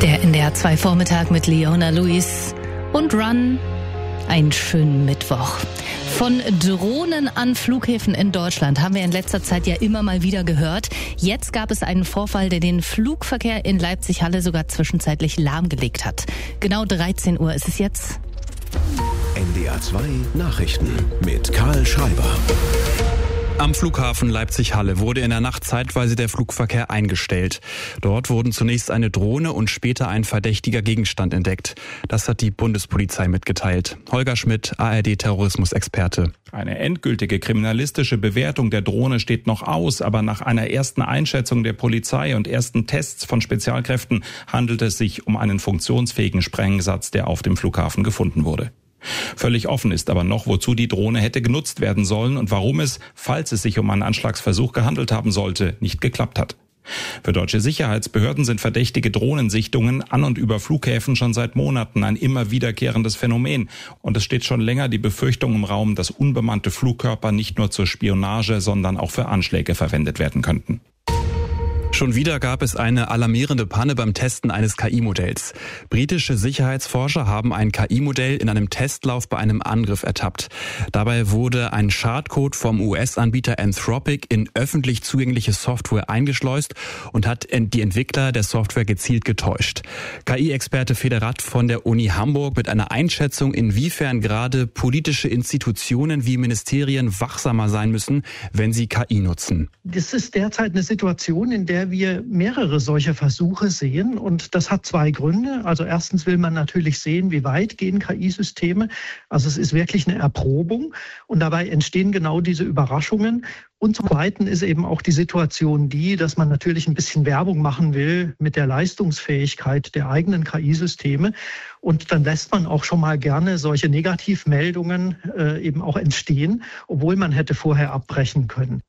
Der NDR 2 Vormittag mit Leona Lewis und Run. Einen schönen Mittwoch. Von Drohnen an Flughäfen in Deutschland haben wir in letzter Zeit ja immer mal wieder gehört. Jetzt gab es einen Vorfall, der den Flugverkehr in Leipzig-Halle sogar zwischenzeitlich lahmgelegt hat. Genau 13 Uhr ist es jetzt. NDR 2 Nachrichten mit Karl Schreiber. Am Flughafen Leipzig-Halle wurde in der Nacht zeitweise der Flugverkehr eingestellt. Dort wurden zunächst eine Drohne und später ein verdächtiger Gegenstand entdeckt. Das hat die Bundespolizei mitgeteilt. Holger Schmidt, ARD-Terrorismusexperte. Eine endgültige kriminalistische Bewertung der Drohne steht noch aus, aber nach einer ersten Einschätzung der Polizei und ersten Tests von Spezialkräften handelt es sich um einen funktionsfähigen Sprengsatz, der auf dem Flughafen gefunden wurde. Völlig offen ist aber noch, wozu die Drohne hätte genutzt werden sollen und warum es, falls es sich um einen Anschlagsversuch gehandelt haben sollte, nicht geklappt hat. Für deutsche Sicherheitsbehörden sind verdächtige Drohnensichtungen an und über Flughäfen schon seit Monaten ein immer wiederkehrendes Phänomen. Und es steht schon länger die Befürchtung im Raum, dass unbemannte Flugkörper nicht nur zur Spionage, sondern auch für Anschläge verwendet werden könnten. Schon wieder gab es eine alarmierende Panne beim Testen eines KI-Modells. Britische Sicherheitsforscher haben ein KI-Modell in einem Testlauf bei einem Angriff ertappt. Dabei wurde ein Schadcode vom US-Anbieter Anthropic in öffentlich zugängliche Software eingeschleust und hat die Entwickler der Software gezielt getäuscht. KI-Experte Federath von der Uni Hamburg mit einer Einschätzung, inwiefern gerade politische Institutionen wie Ministerien wachsamer sein müssen, wenn sie KI nutzen. Das ist derzeit eine Situation, in der wir mehrere solcher Versuche sehen, und das hat zwei Gründe. Also erstens will man natürlich sehen, wie weit gehen KI-Systeme. Also es ist wirklich eine Erprobung und dabei entstehen genau diese Überraschungen. Und zum Zweiten ist eben auch die Situation die, dass man natürlich ein bisschen Werbung machen will mit der Leistungsfähigkeit der eigenen KI-Systeme. Und dann lässt man auch schon mal gerne solche Negativmeldungen eben auch entstehen, obwohl man hätte vorher abbrechen können.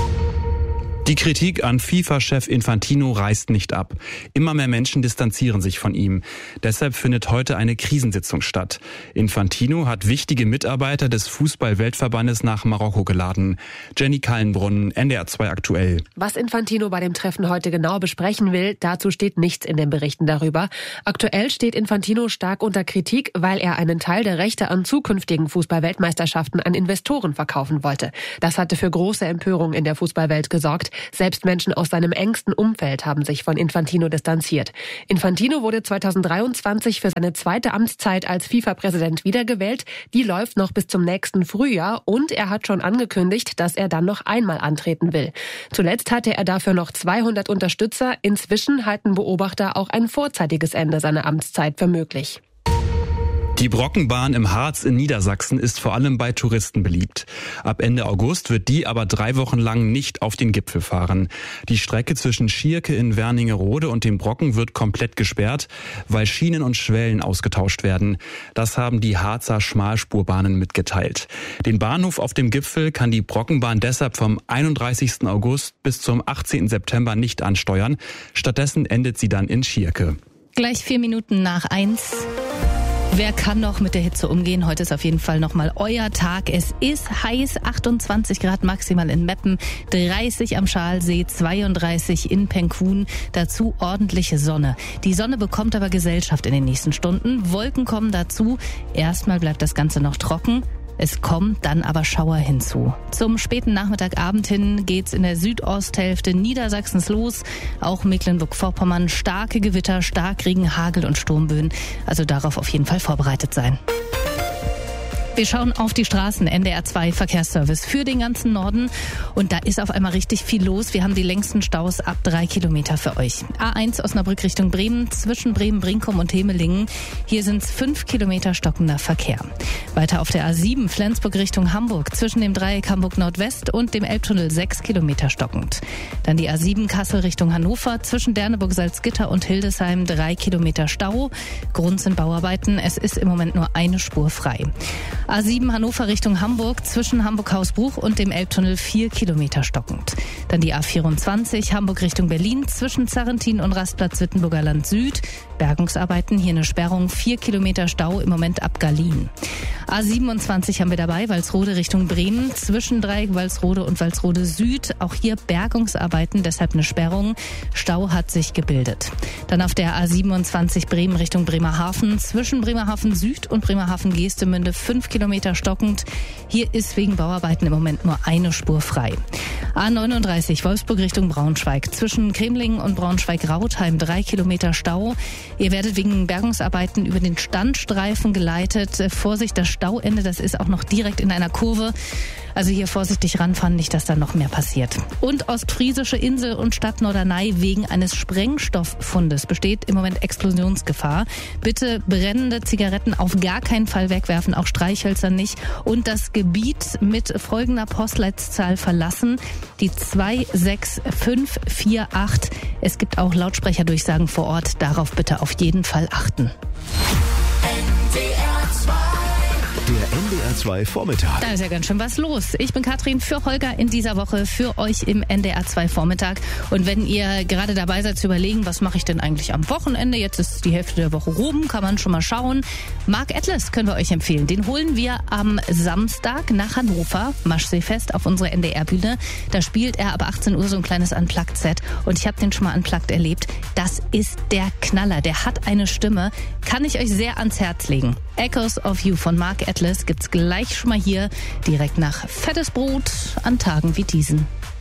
Die Kritik an FIFA-Chef Infantino reißt nicht ab. Immer mehr Menschen distanzieren sich von ihm. Deshalb findet heute eine Krisensitzung statt. Infantino hat wichtige Mitarbeiter des Fußball-Weltverbandes nach Marokko geladen. Jenny Kallenbrunn, NDR 2 aktuell. Was Infantino bei dem Treffen heute genau besprechen will, dazu steht nichts in den Berichten darüber. Aktuell steht Infantino stark unter Kritik, weil er einen Teil der Rechte an zukünftigen Fußball-Weltmeisterschaften an Investoren verkaufen wollte. Das hatte für große Empörung in der Fußballwelt gesorgt. Selbst Menschen aus seinem engsten Umfeld haben sich von Infantino distanziert. Infantino wurde 2023 für seine zweite Amtszeit als FIFA-Präsident wiedergewählt. Die läuft noch bis zum nächsten Frühjahr und er hat schon angekündigt, dass er dann noch einmal antreten will. Zuletzt hatte er dafür noch 200 Unterstützer. Inzwischen halten Beobachter auch ein vorzeitiges Ende seiner Amtszeit für möglich. Die Brockenbahn im Harz in Niedersachsen ist vor allem bei Touristen beliebt. Ab Ende August wird die aber 3 Wochen lang nicht auf den Gipfel fahren. Die Strecke zwischen Schierke in Wernigerode und dem Brocken wird komplett gesperrt, weil Schienen und Schwellen ausgetauscht werden. Das haben die Harzer Schmalspurbahnen mitgeteilt. Den Bahnhof auf dem Gipfel kann die Brockenbahn deshalb vom 31. August bis zum 18. September nicht ansteuern. Stattdessen endet sie dann in Schierke. Gleich 4 Minuten nach 1. Wer kann noch mit der Hitze umgehen? Heute ist auf jeden Fall nochmal euer Tag. Es ist heiß, 28 Grad maximal in Meppen, 30 am Schalsee, 32 in Penkun. Dazu ordentliche Sonne. Die Sonne bekommt aber Gesellschaft in den nächsten Stunden. Wolken kommen dazu. Erstmal bleibt das Ganze noch trocken. Es kommt dann aber Schauer hinzu. Zum späten Nachmittagabend hin geht's in der Südosthälfte Niedersachsens los. Auch Mecklenburg-Vorpommern, starke Gewitter, Starkregen, Hagel und Sturmböen. Also darauf auf jeden Fall vorbereitet sein. Wir schauen auf die Straßen, NDR 2 Verkehrsservice für den ganzen Norden. Und da ist auf einmal richtig viel los. Wir haben die längsten Staus ab 3 Kilometer für euch. A1 Osnabrück Richtung Bremen, zwischen Bremen-Brinkum und Hemelingen. Hier sind es 5 Kilometer stockender Verkehr. Weiter auf der A7 Flensburg Richtung Hamburg, zwischen dem Dreieck Hamburg Nordwest und dem Elbtunnel 6 Kilometer stockend. Dann die A7 Kassel Richtung Hannover, zwischen Derneburg, Salzgitter und Hildesheim 3 Kilometer Stau. Grund sind Bauarbeiten. Es ist im Moment nur eine Spur frei. A7 Hannover Richtung Hamburg, zwischen Hamburg-Hausbruch und dem Elbtunnel 4 Kilometer stockend. Dann die A24 Hamburg Richtung Berlin, zwischen Zarrentin und Rastplatz Wittenburger Land Süd. Bergungsarbeiten, hier eine Sperrung, 4 Kilometer Stau im Moment ab Garlin. A27 haben wir dabei, Walsrode Richtung Bremen, zwischen Dreieck Walsrode und Walsrode Süd. Auch hier Bergungsarbeiten, deshalb eine Sperrung. Stau hat sich gebildet. Dann auf der A27 Bremen Richtung Bremerhaven, zwischen Bremerhaven Süd und Bremerhaven Geestemünde 5 Kilometer stockend. Hier ist wegen Bauarbeiten im Moment nur eine Spur frei. A39 Wolfsburg Richtung Braunschweig, zwischen Cremlingen und Braunschweig-Rautheim 3 Kilometer Stau. Ihr werdet wegen Bergungsarbeiten über den Standstreifen geleitet. Vorsicht, das Stauende, das ist auch noch direkt in einer Kurve. Also hier vorsichtig ranfahren, nicht, dass da noch mehr passiert. Und ostfriesische Insel und Stadt Norderney wegen eines Sprengstofffundes besteht im Moment Explosionsgefahr. Bitte brennende Zigaretten auf gar keinen Fall wegwerfen, auch Streichhölzer nicht. Und das Gebiet mit folgender Postleitzahl verlassen, die 26548. Es gibt auch Lautsprecherdurchsagen vor Ort, darauf bitte auf jeden Fall achten. Der NDR 2 Vormittag. Da ist ja ganz schön was los. Ich bin Katrin für Holger in dieser Woche für euch im NDR 2 Vormittag. Und wenn ihr gerade dabei seid zu überlegen, was mache ich denn eigentlich am Wochenende? Jetzt ist die Hälfte der Woche rum, kann man schon mal schauen. Mark Atlas können wir euch empfehlen. Den holen wir am Samstag nach Hannover, Maschseefest, auf unsere NDR-Bühne. Da spielt er ab 18 Uhr so ein kleines Unplugged-Set. Und ich habe den schon mal Unplugged erlebt. Das ist der Knaller. Der hat eine Stimme. Kann ich euch sehr ans Herz legen. Echoes of You von Mark Atlas gibt's gleich schon mal hier, direkt nach Fettes Brot an Tagen wie diesen.